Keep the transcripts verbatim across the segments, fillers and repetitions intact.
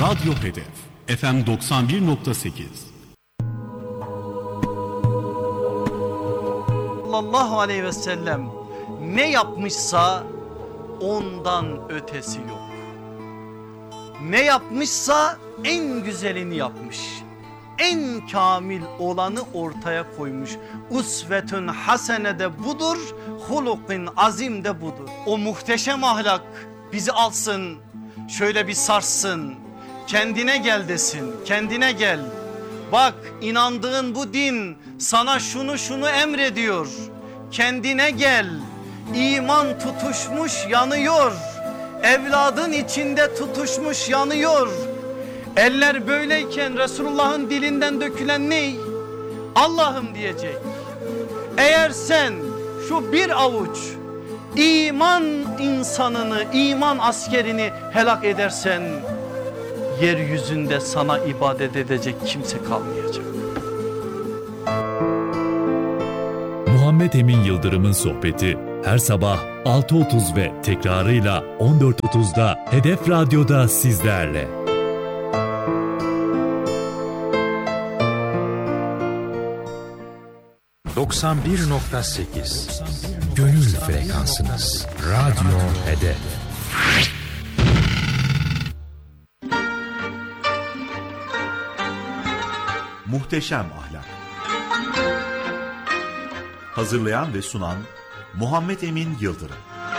Radyo Hedef F M doksan bir nokta sekiz. Sallallahu aleyhi ve sellem ne yapmışsa ondan ötesi yok. Ne yapmışsa en güzelini yapmış. En kamil olanı ortaya koymuş. Usvetün hasene de budur, hulukin azim de budur. O muhteşem ahlak bizi alsın, şöyle bir sarsın, kendine gel desin, kendine gel. Bak, inandığın bu din sana şunu şunu emrediyor. Kendine gel. İman tutuşmuş yanıyor. Evladın içinde tutuşmuş yanıyor. Eller böyleyken Resulullah'ın dilinden dökülen ne? Allah'ım diyecek. Eğer sen şu bir avuç iman insanını, iman askerini helak edersen, yeryüzünde sana ibadet edecek kimse kalmayacak. Muhammed Emin Yıldırım'ın sohbeti her sabah altı otuz ve tekrarıyla on dört otuzda Hedef Radyo'da sizlerle. doksan bir nokta sekiz Gönül frekansınız. Radyo Hedef. Muhteşem Ahlak. Hazırlayan ve sunan Muhammed Emin Yıldırım.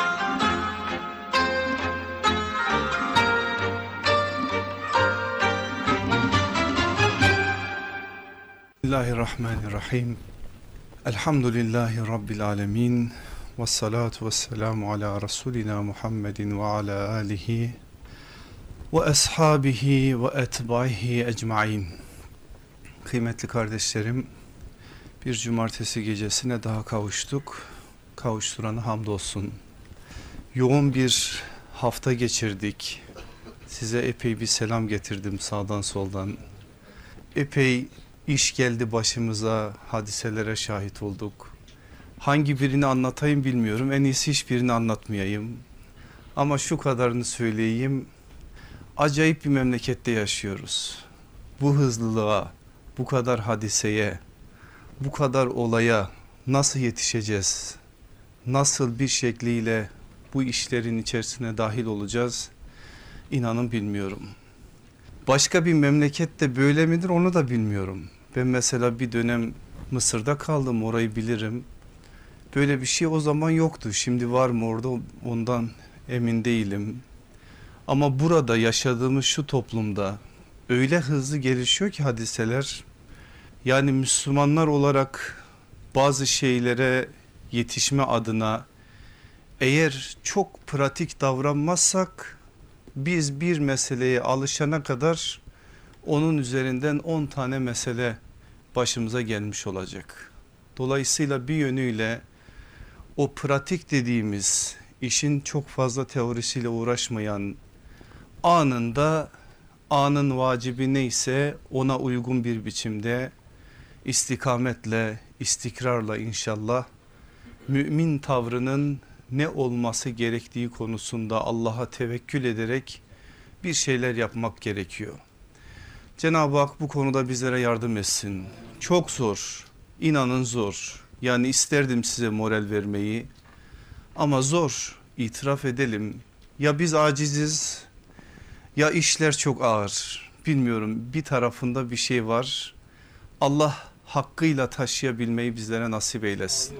Bismillahirrahmanirrahim. Elhamdülillahi Rabbil alemin. Vessalatu vesselamu ala Resulina Muhammedin ve ala alihi ve ashabihi ve etbaihi ecmain. Kıymetli kardeşlerim, bir cumartesi gecesine daha kavuştuk. Kavuşturana hamdolsun. Yoğun bir hafta geçirdik. Size epey bir selam getirdim sağdan soldan. Epey iş geldi başımıza, hadiselere şahit olduk. Hangi birini anlatayım bilmiyorum. En iyisi hiçbirini anlatmayayım. Ama şu kadarını söyleyeyim. Acayip bir memlekette yaşıyoruz. Bu hızlılığa, bu kadar hadiseye, bu kadar olaya nasıl yetişeceğiz? Nasıl bir şekliyle bu işlerin içerisine dahil olacağız? İnanın bilmiyorum. Başka bir memlekette böyle midir onu da bilmiyorum. Ben mesela bir dönem Mısır'da kaldım, orayı bilirim. Böyle bir şey o zaman yoktu. Şimdi var mı orada ondan emin değilim. Ama burada yaşadığımız şu toplumda öyle hızlı gelişiyor ki hadiseler. Yani Müslümanlar olarak bazı şeylere yetişme adına eğer çok pratik davranmazsak biz bir meseleye alışana kadar onun üzerinden on tane mesele başımıza gelmiş olacak. Dolayısıyla bir yönüyle o pratik dediğimiz işin çok fazla teorisiyle uğraşmayan, anında anın vacibi neyse ona uygun bir biçimde istikametle, istikrarla inşallah mümin tavrının ne olması gerektiği konusunda Allah'a tevekkül ederek bir şeyler yapmak gerekiyor. Cenab-ı Hak bu konuda bizlere yardım etsin. Çok zor, inanın zor. Yani isterdim size moral vermeyi ama zor, itiraf edelim. Ya biz aciziz ya işler çok ağır. Bilmiyorum, bir tarafında bir şey var. Allah hakkıyla taşıyabilmeyi bizlere nasip eylesin.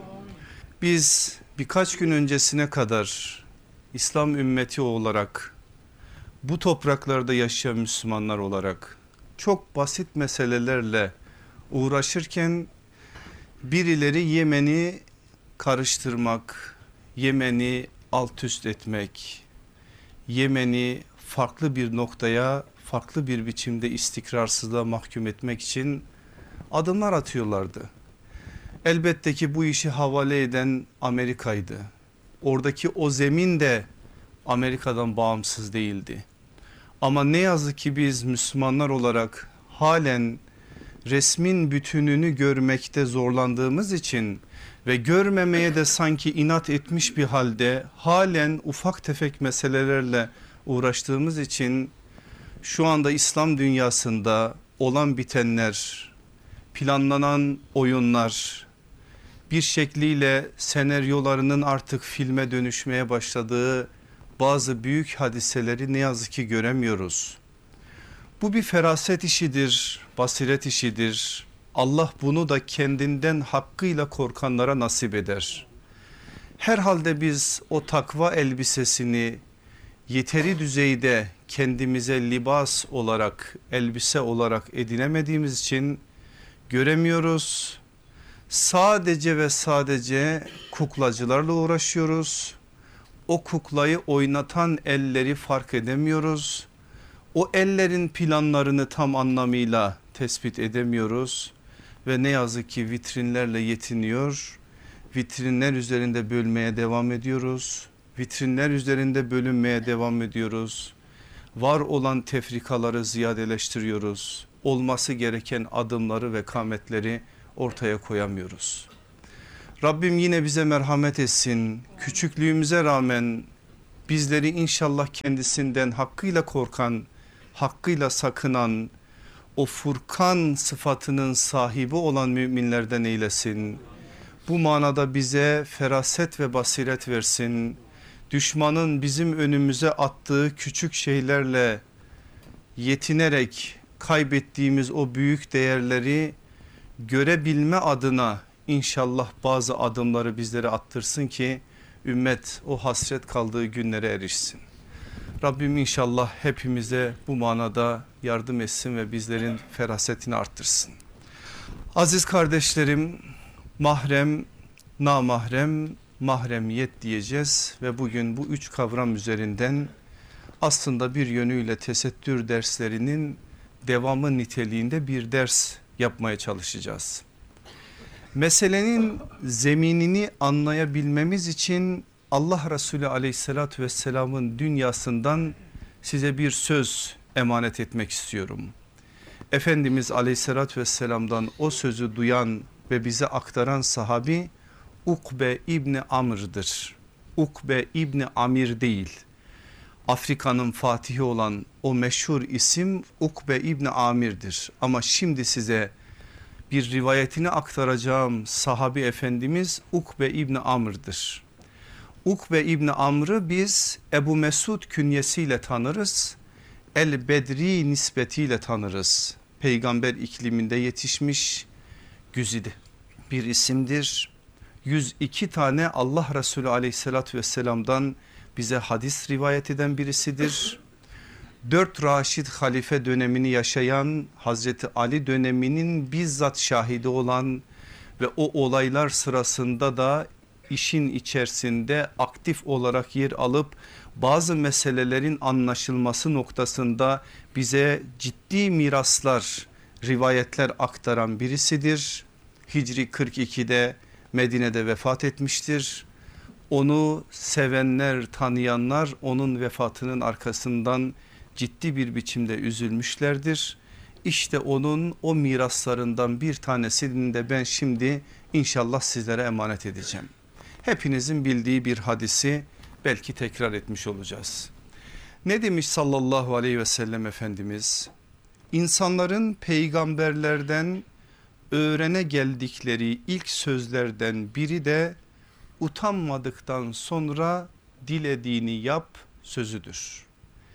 Biz birkaç gün öncesine kadar İslam ümmeti olarak, bu topraklarda yaşayan Müslümanlar olarak çok basit meselelerle uğraşırken birileri Yemen'i karıştırmak, Yemen'i alt üst etmek, Yemen'i farklı bir noktaya, farklı bir biçimde istikrarsızlığa mahkum etmek için adımlar atıyorlardı. Elbette ki bu işi havale eden Amerika'ydı. Oradaki o zemin de Amerika'dan bağımsız değildi. Ama ne yazık ki biz Müslümanlar olarak halen resmin bütününü görmekte zorlandığımız için ve görmemeye de sanki inat etmiş bir halde halen ufak tefek meselelerle uğraştığımız için şu anda İslam dünyasında olan bitenler, planlanan oyunlar, bir şekliyle senaryolarının artık filme dönüşmeye başladığı bazı büyük hadiseleri ne yazık ki göremiyoruz. Bu bir feraset işidir, basiret işidir. Allah bunu da kendinden hakkıyla korkanlara nasip eder. Herhalde biz o takva elbisesini yeteri düzeyde kendimize libas olarak, elbise olarak edinemediğimiz için göremiyoruz. Sadece ve sadece kuklacılarla uğraşıyoruz. O kuklayı oynatan elleri fark edemiyoruz. O ellerin planlarını tam anlamıyla tespit edemiyoruz. Ve ne yazık ki vitrinlerle yetiniyor. Vitrinler üzerinde bölmeye devam ediyoruz. Vitrinler üzerinde bölünmeye devam ediyoruz. Var olan tefrikaları ziyadeleştiriyoruz. Olması gereken adımları ve kametleri ortaya koyamıyoruz. Rabbim yine bize merhamet etsin. Küçüklüğümüze rağmen bizleri inşallah kendisinden hakkıyla korkan, hakkıyla sakınan, o Furkan sıfatının sahibi olan müminlerden eylesin. Bu manada bize feraset ve basiret versin. Düşmanın bizim önümüze attığı küçük şeylerle yetinerek kaybettiğimiz o büyük değerleri görebilme adına inşallah bazı adımları bizlere attırsın ki ümmet o hasret kaldığı günlere erişsin. Rabbim inşallah hepimize bu manada yardım etsin ve bizlerin ferasetini arttırsın. Aziz kardeşlerim, mahrem, namahrem, mahremiyet diyeceğiz ve bugün bu üç kavram üzerinden aslında bir yönüyle tesettür derslerinin devamı niteliğinde bir ders yapmaya çalışacağız. Meselenin zeminini anlayabilmemiz için Allah Resulü aleyhissalatü vesselamın dünyasından size bir söz emanet etmek istiyorum. Efendimiz aleyhissalatü vesselamdan o sözü duyan ve bize aktaran sahabi Ukbe İbni Amr'dır. Ukbe İbni Amir değil. Afrika'nın fatihi olan o meşhur isim Ukbe İbni Amir'dir. Ama şimdi size bir rivayetini aktaracağım sahabi efendimiz Ukbe İbni Amr'dır. Ukbe İbni Amr'ı biz Ebu Mesud künyesiyle tanırız. El Bedri nispetiyle tanırız. Peygamber ikliminde yetişmiş güzide bir isimdir. yüz iki tane Allah Resulü aleyhissalatü vesselam'dan bize hadis rivayet eden birisidir. Dört Raşid halife dönemini yaşayan, Hazreti Ali döneminin bizzat şahidi olan ve o olaylar sırasında da işin içerisinde aktif olarak yer alıp bazı meselelerin anlaşılması noktasında bize ciddi miraslar, rivayetler aktaran birisidir. Hicri kırk ikide Medine'de vefat etmiştir. Onu sevenler, tanıyanlar onun vefatının arkasından ciddi bir biçimde üzülmüşlerdir. İşte onun o miraslarından bir tanesini de ben şimdi inşallah sizlere emanet edeceğim. Hepinizin bildiği bir hadisi belki tekrar etmiş olacağız. Ne demiş sallallahu aleyhi ve sellem Efendimiz? İnsanların peygamberlerden öğrene geldikleri ilk sözlerden biri de utanmadıktan sonra dilediğini yap sözüdür.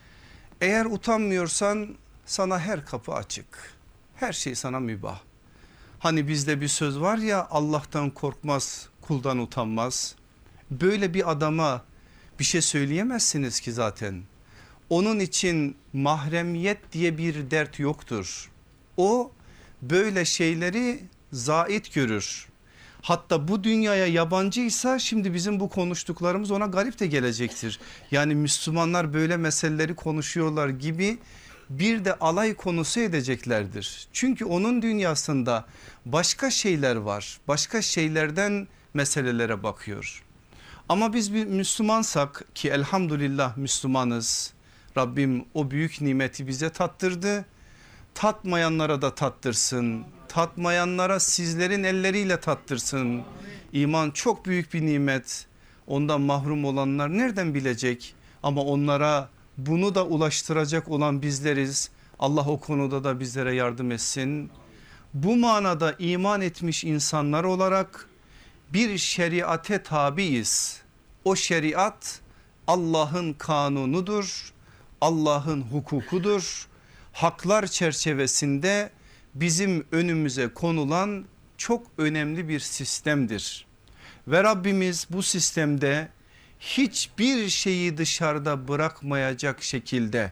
Eğer utanmıyorsan sana her kapı açık. Her şey sana mübah. Hani bizde bir söz var ya, Allah'tan korkmaz, kuldan utanmaz. Böyle bir adama bir şey söyleyemezsiniz ki zaten. Onun için mahremiyet diye bir dert yoktur. O böyle şeyleri zait görür. Hatta bu dünyaya yabancıysa şimdi bizim bu konuştuklarımız ona garip de gelecektir. Yani Müslümanlar böyle meseleleri konuşuyorlar gibi bir de alay konusu edeceklerdir. Çünkü onun dünyasında başka şeyler var. Başka şeylerden meselelere bakıyor. Ama biz bir Müslümansak ki elhamdülillah Müslümanız. Rabbim o büyük nimeti bize tattırdı. Tatmayanlara da tattırsın. Tatmayanlara sizlerin elleriyle tattırsın. İman çok büyük bir nimet. Ondan mahrum olanlar nereden bilecek? Ama onlara Bunu da ulaştıracak olan bizleriz. Allah o konuda da bizlere yardım etsin. Bu manada iman etmiş insanlar olarak bir şeriate tabiiz. O şeriat Allah'ın kanunudur, Allah'ın hukukudur. Haklar çerçevesinde bizim önümüze konulan çok önemli bir sistemdir. Ve Rabbimiz bu sistemde hiçbir şeyi dışarıda bırakmayacak şekilde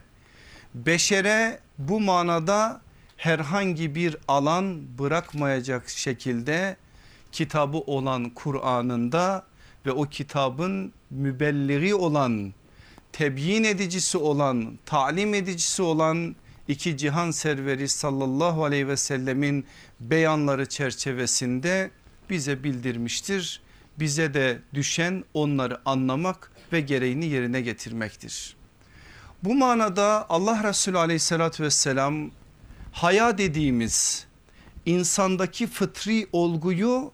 beşere bu manada herhangi bir alan bırakmayacak şekilde kitabı olan Kur'an'ında ve o kitabın mübelliği olan, tebyin edicisi olan, talim edicisi olan iki cihan serveri sallallahu aleyhi ve sellemin beyanları çerçevesinde bize bildirmiştir. Bize de düşen onları anlamak ve gereğini yerine getirmektir. Bu manada Allah Resulü aleyhissalatü vesselam haya dediğimiz insandaki fıtri olguyu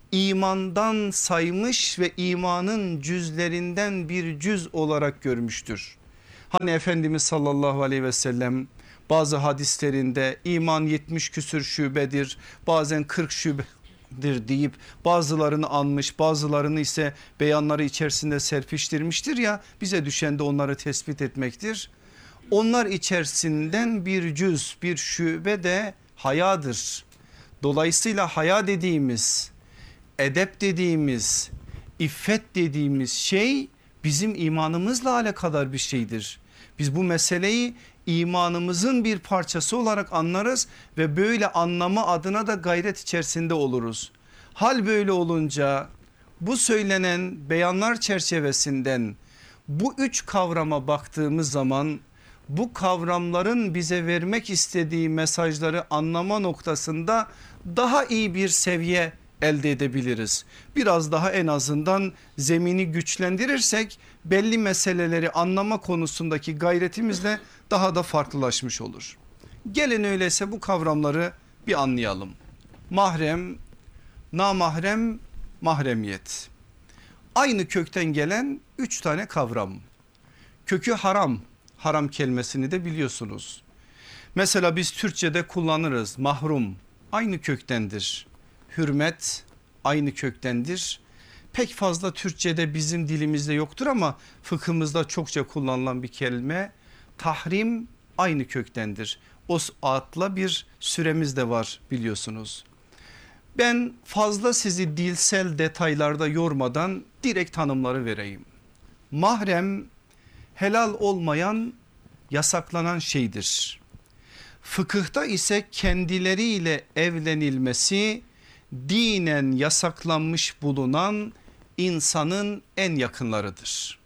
imandan saymış ve imanın cüzlerinden bir cüz olarak görmüştür. Hani Efendimiz sallallahu aleyhi ve sellem bazı hadislerinde iman yetmiş küsür şubedir, bazen kırk şubedir deyip bazılarını anmış, bazılarını ise beyanları içerisinde serpiştirmiştir ya, bize düşen de onları tespit etmektir. Onlar içerisinden bir cüz, bir şube de hayadır. Dolayısıyla haya dediğimiz, edep dediğimiz, iffet dediğimiz şey bizim imanımızla alakadar bir şeydir. Biz bu meseleyi imanımızın bir parçası olarak anlarız ve böyle anlama adına da gayret içerisinde oluruz. Hal böyle olunca bu söylenen beyanlar çerçevesinden bu üç kavrama baktığımız zaman bu kavramların bize vermek istediği mesajları anlama noktasında daha iyi bir seviye elde edebiliriz. Biraz daha en azından zemini güçlendirirsek belli meseleleri anlama konusundaki gayretimizle daha da farklılaşmış olur. Gelin öyleyse bu kavramları bir anlayalım. Mahrem, namahrem, mahremiyet. Aynı kökten gelen üç tane kavram. Kökü haram, haram kelimesini de biliyorsunuz. Mesela biz Türkçe'de kullanırız mahrum, aynı köktendir. Hürmet aynı köktendir. Pek fazla Türkçe'de bizim dilimizde yoktur ama fıkhımızda çokça kullanılan bir kelime. Tahrim aynı köktendir. O adla bir süremiz de var biliyorsunuz. Ben fazla sizi dilsel detaylarda yormadan direkt tanımları vereyim. Mahrem helal olmayan, yasaklanan şeydir. Fıkıhta ise kendileriyle evlenilmesi dinen yasaklanmış bulunan insanın en yakınlarıdır.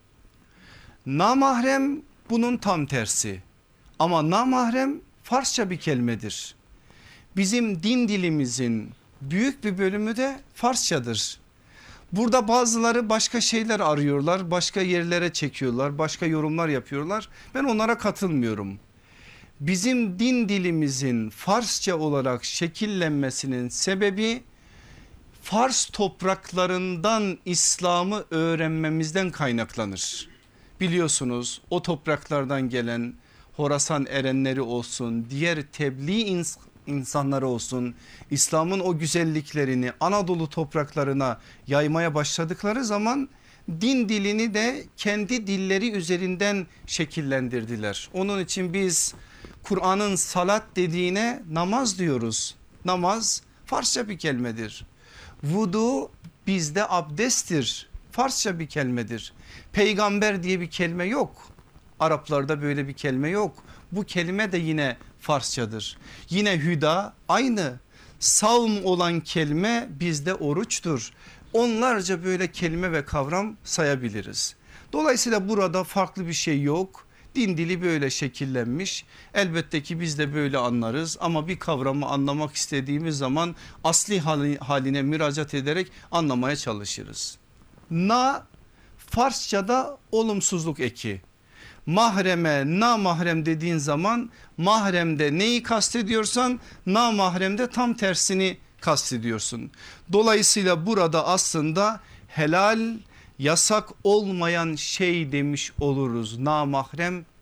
Namahrem bunun tam tersi ama namahrem Farsça bir kelimedir. Bizim din dilimizin büyük bir bölümü de Farsçadır. Burada bazıları başka şeyler arıyorlar, başka yerlere çekiyorlar, başka yorumlar yapıyorlar. Ben onlara katılmıyorum. Bizim din dilimizin Farsça olarak şekillenmesinin sebebi Fars topraklarından İslam'ı öğrenmemizden kaynaklanır. Biliyorsunuz o topraklardan gelen Horasan erenleri olsun, diğer tebliğ ins insanları olsun, İslam'ın o güzelliklerini Anadolu topraklarına yaymaya başladıkları zaman din dilini de kendi dilleri üzerinden şekillendirdiler. Onun için biz Kur'an'ın salat dediğine namaz diyoruz. Namaz Farsça bir kelimedir. Vudu bizde abdesttir. Farsça bir kelimedir. Peygamber diye bir kelime yok. Araplarda böyle bir kelime yok. Bu kelime de yine Farsçadır. Yine hüda aynı. Savm olan kelime bizde oruçtur. Onlarca böyle kelime ve kavram sayabiliriz. Dolayısıyla burada farklı bir şey yok. Din dili böyle şekillenmiş. Elbette ki biz de böyle anlarız ama bir kavramı anlamak istediğimiz zaman asli haline müracaat ederek anlamaya çalışırız. Na Farsçada olumsuzluk eki. Mahreme namahrem dediğin zaman mahremde neyi kastediyorsan namahremde tam tersini kastediyorsun. Dolayısıyla burada aslında helal, yasak olmayan şey demiş oluruz namahrem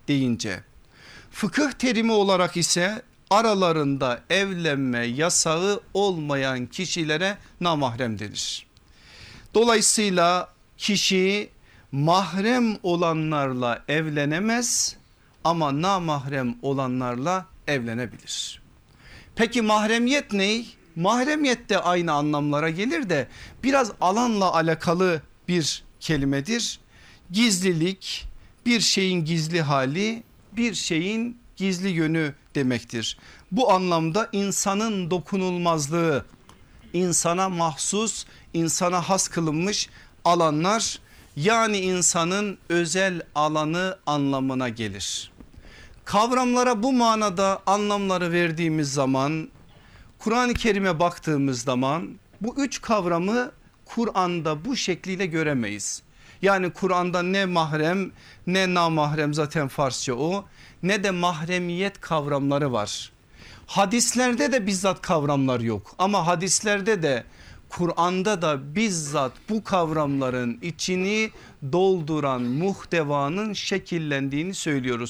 deyince. Fıkıh terimi olarak ise aralarında evlenme yasağı olmayan kişilere namahrem denir. Dolayısıyla kişi mahrem olanlarla evlenemez ama namahrem olanlarla evlenebilir. Peki mahremiyet ne? Mahremiyet de aynı anlamlara gelir de biraz alanla alakalı bir kelimedir. Gizlilik, bir şeyin gizli hali, bir şeyin gizli yönü demektir. Bu anlamda insanın dokunulmazlığı, insana mahsus, insana has kılınmış alanlar, yani insanın özel alanı anlamına gelir. Kavramlara bu manada anlamları verdiğimiz zaman, Kur'an-ı Kerim'e baktığımız zaman bu üç kavramı Kur'an'da bu şekliyle göremeyiz. Yani Kur'an'da ne mahrem ne namahrem, zaten Farsça o, ne de mahremiyet kavramları var. Hadislerde de bizzat kavramlar yok ama hadislerde de Kur'an'da da bizzat bu kavramların içini dolduran muhtevanın şekillendiğini söylüyoruz.